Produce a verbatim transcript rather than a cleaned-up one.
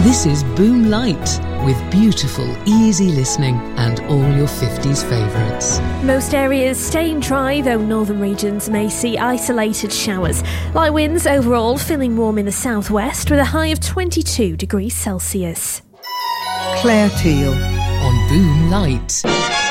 This is Boom Light, with beautiful, easy listening and all your fifties favourites. Most areas staying dry, though northern regions may see isolated showers. Light winds overall, feeling warm in the southwest with a high of twenty-two degrees Celsius. Claire Teal on Boom Light.